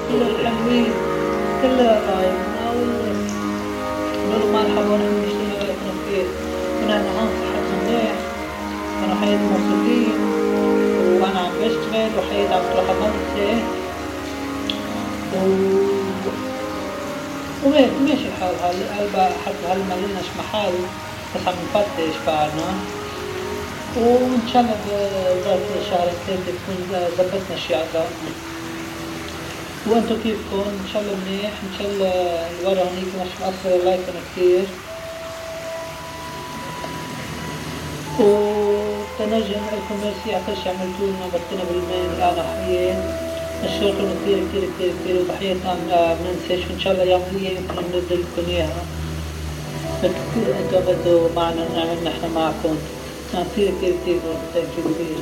كل الحلوين كلها رايح نقول مرحبا ونحن نشتغل كثير ونحن هون صحتنا منيح كانوا حياتي مبسوطين وأنا عم بشتغل وحياتي عم تروح المدرسة وهيك ماشي الحال هلا حتى هلا ما لناش محل بس عم نفتش بعدنا وإن شاء الله بذات الشهر الثالث تكون ظبطنا شي أعضائنا. وانتو كيفكم؟ ان شاء الله منيح، ان شاء الله الورا هونيك مش مقصر الله يكون كتير وتنجي نقلكم ميرسي على كل شي عملتولنا بطينا بالمال انا حياة نشكركم كتير كتير كتير كتير وتحياتنا مننساش وان شاء الله يوم هي يمكن ننزل لكم اياها انتو بدو معنا نعمل نحن معكم كتير كتير كتير كبير.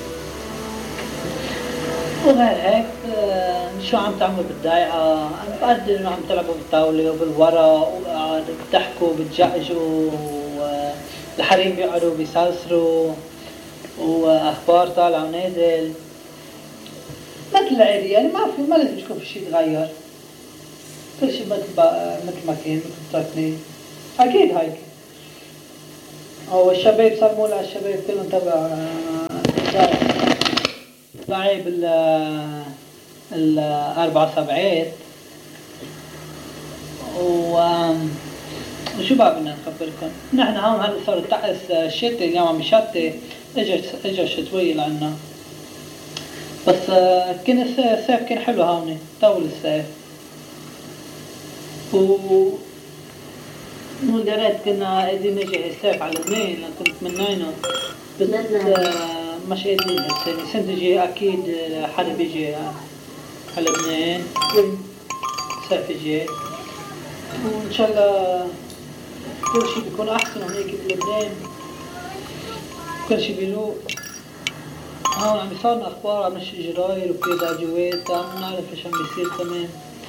وغير هيك شو عم تعملوا بالضيعة؟ أنا بقدر إنه عم تلعبوا بالطاولة وبالورق وبتحكوا وبتجقجوا والحريم بيقعدوا بيسلسلوا وأخبار طالعة ونازل مثل العادي يعني ما لازم يكون في شي يتغير كل شي مثل ما كان مثل تركني أكيد هيك. والشباب صار على الشباب كلهم تبع لعب الأربع سبعات وشو بقى بدنا نخبركم نحن هون هلا صار الطقس الشتي اليوم عم يشتي اجا شتوي لعنا بس كان الصيف كان حلو هون طول الصيف ودريت كنا قاعدين نجي الصيف على لبنان لأن كنت تمنينا بس مش قادرين هالسنة تجي أكيد حدا بيجي على لبنان صيف يجي وإن شاء الله كل شي بيكون أحسن هونيك بلبنان كل شي بيروق هون عم يصارنا أخبار عن نشر جراير وفي ضجوات عم نعرف إيش عم بيصير كمان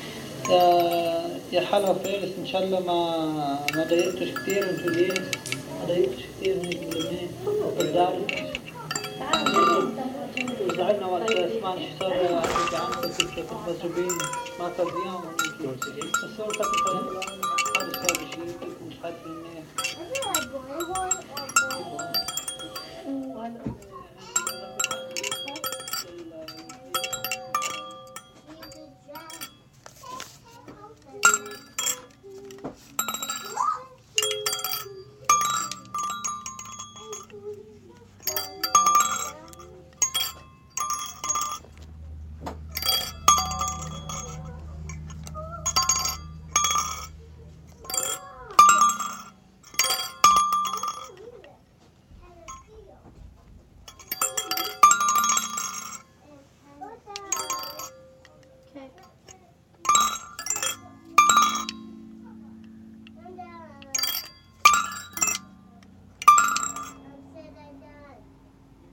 يا حلا فارس إن شاء الله ما ضايقتوش كتير وانتو ليش ما ضايقتوش كتير هونيك بلبنان بالدار وزعلنا وقت سمعنا شو صار بعمل كيف مضروبين مع تضييع بس صار كتير هذا صار بشيء كيف مش حد منيح